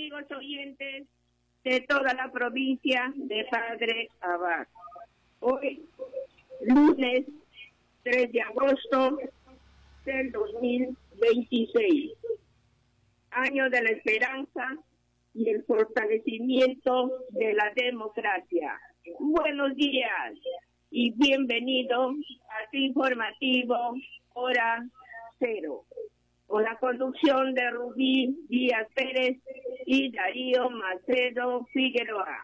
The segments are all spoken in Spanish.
amigos oyentes de toda la provincia de Padre Abad. Hoy, lunes 3 de agosto del 2026, año de la esperanza y el fortalecimiento de la democracia. Buenos días y bienvenido a este informativo Hora Cero, con la conducción de Rubí Díaz Pérez y Darío Macedo Figueroa.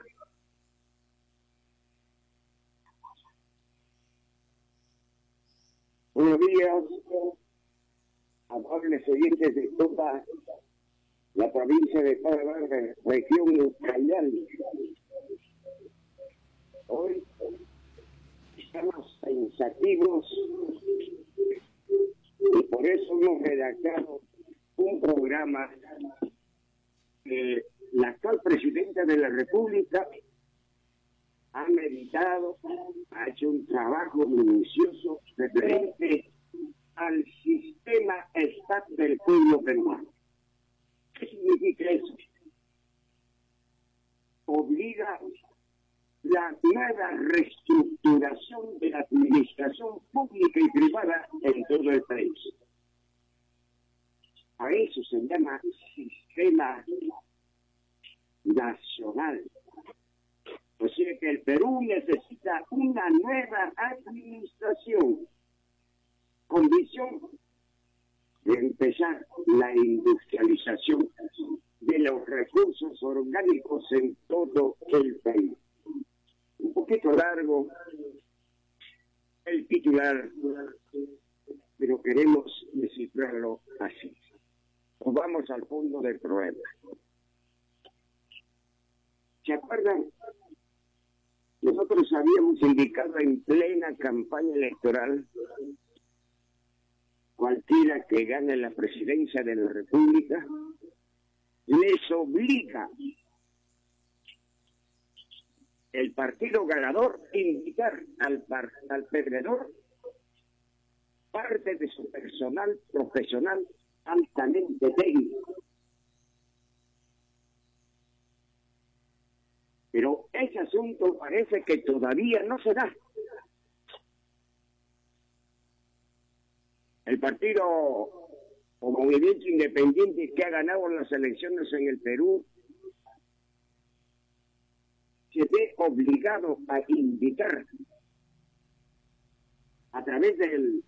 Buenos días, amables oyentes de toda la provincia de Padre, región Ucayali. Hoy estamos pensativos y por eso hemos redactado un programa que la actual presidenta de la República ha meditado, ha hecho un trabajo minucioso referente al sistema Estado del pueblo peruano. ¿Qué significa eso? Obliga la nueva reestructuración de la administración pública y privada en todo el país. A eso se llama sistema nacional. O sea que el Perú necesita una nueva administración con visión de empezar la industrialización de los recursos orgánicos en todo el país. Un poquito largo el titular, pero queremos descifrarlo así. Nos vamos al fondo del problema. ¿Se acuerdan? Nosotros habíamos indicado en plena campaña electoral, cualquiera que gane la presidencia de la República, les obliga el partido ganador a invitar al perdedor parte de su personal profesional altamente técnico. Pero ese asunto parece que todavía no se da. El partido o movimiento independiente que ha ganado las elecciones en el Perú se ve obligado a invitar a través del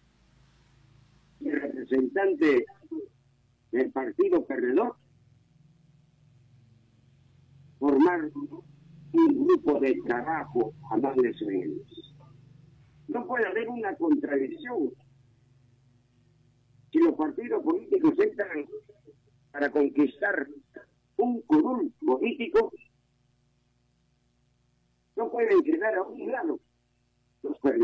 representante del partido perdedor formar un grupo de trabajo a darles ellos. No puede haber una contradicción. Si los partidos políticos entran para conquistar un curul político, no pueden quedar a un lado. Los